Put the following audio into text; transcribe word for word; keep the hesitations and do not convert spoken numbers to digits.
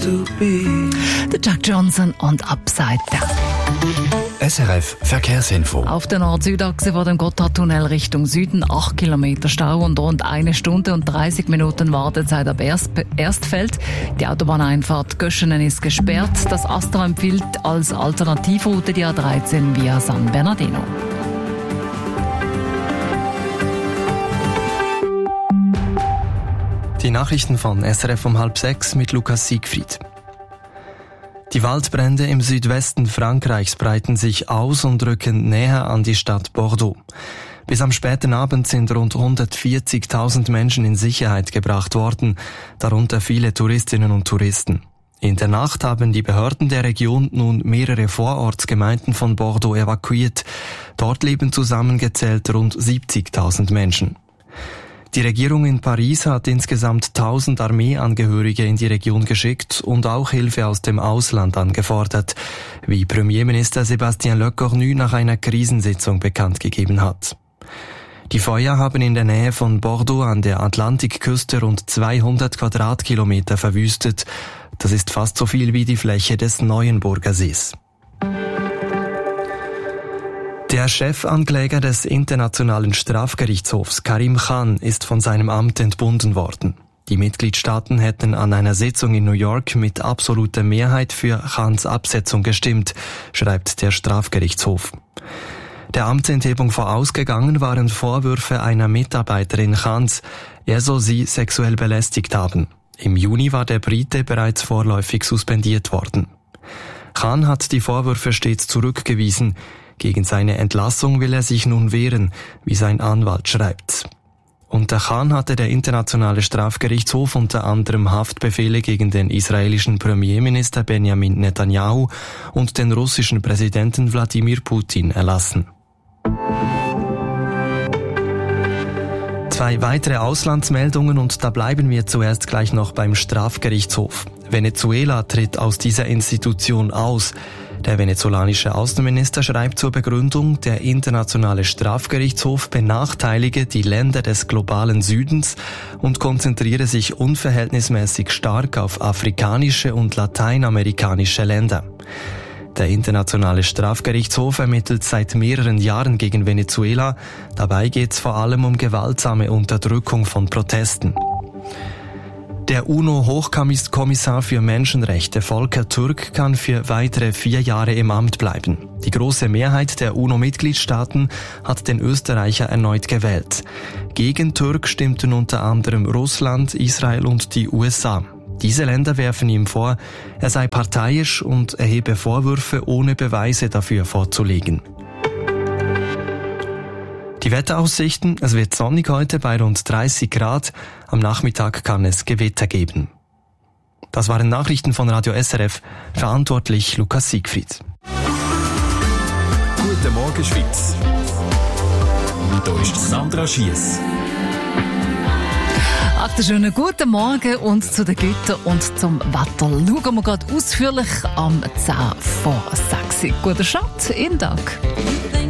to be. Der Jack Johnson und Upside Down. S R F Verkehrsinfo. Auf der Nord-Süd-Achse vor dem Gotthardtunnel Richtung Süden acht Kilometer Stau und rund eine Stunde und dreißig Minuten Wartezeit ab Erst- Erstfeld. Die Autobahneinfahrt Göschenen ist gesperrt. Das Astra empfiehlt als Alternativroute die A dreizehn via San Bernardino. Die Nachrichten von S R F um halb sechs mit Lukas Siegfried. Die Waldbrände im Südwesten Frankreichs breiten sich aus und rücken näher an die Stadt Bordeaux. Bis am späten Abend sind rund hundertvierzigtausend Menschen in Sicherheit gebracht worden, darunter viele Touristinnen und Touristen. In der Nacht haben die Behörden der Region nun mehrere Vorortsgemeinden von Bordeaux evakuiert. Dort leben zusammengezählt rund siebzigtausend Menschen. Die Regierung in Paris hat insgesamt tausend Armeeangehörige in die Region geschickt und auch Hilfe aus dem Ausland angefordert, wie Premierminister Sébastien Lecornu nach einer Krisensitzung bekannt gegeben hat. Die Feuer haben in der Nähe von Bordeaux an der Atlantikküste rund zweihundert Quadratkilometer verwüstet. Das ist fast so viel wie die Fläche des Neuenburger Sees. Der Chefankläger des Internationalen Strafgerichtshofs, Karim Khan, ist von seinem Amt entbunden worden. Die Mitgliedstaaten hätten an einer Sitzung in New York mit absoluter Mehrheit für Khans Absetzung gestimmt, schreibt der Strafgerichtshof. Der Amtsenthebung vorausgegangen waren Vorwürfe einer Mitarbeiterin Khans, er soll sie sexuell belästigt haben. Im Juni war der Brite bereits vorläufig suspendiert worden. Khan hat die Vorwürfe stets zurückgewiesen. Gegen seine Entlassung will er sich nun wehren, wie sein Anwalt schreibt. Unter Khan hatte der Internationale Strafgerichtshof unter anderem Haftbefehle gegen den israelischen Premierminister Benjamin Netanyahu und den russischen Präsidenten Wladimir Putin erlassen. Zwei weitere Auslandsmeldungen und da bleiben wir zuerst gleich noch beim Strafgerichtshof. Venezuela tritt aus dieser Institution aus. Der venezolanische Außenminister schreibt zur Begründung, der Internationale Strafgerichtshof benachteilige die Länder des globalen Südens und konzentriere sich unverhältnismäßig stark auf afrikanische und lateinamerikanische Länder. Der Internationale Strafgerichtshof ermittelt seit mehreren Jahren gegen Venezuela. Dabei geht es vor allem um gewaltsame Unterdrückung von Protesten. Der UNO-Hochkommissar für Menschenrechte Volker Türk kann für weitere vier Jahre im Amt bleiben. Die große Mehrheit der UNO-Mitgliedstaaten hat den Österreicher erneut gewählt. Gegen Türk stimmten unter anderem Russland, Israel und die U S A. Diese Länder werfen ihm vor, er sei parteiisch und erhebe Vorwürfe, ohne Beweise dafür vorzulegen. Die Wetteraussichten: Es wird sonnig heute bei rund dreißig Grad. Am Nachmittag kann es Gewitter geben. Das waren Nachrichten von Radio S R F. Verantwortlich Lukas Siegfried. Guten Morgen, Schweiz. Hier ist Sandra Schiess. Einen schönen guten Morgen und zu den Gütern und zum Wetter schauen wir gerade ausführlich am zehn vor sechs. Guten Start in den Tag.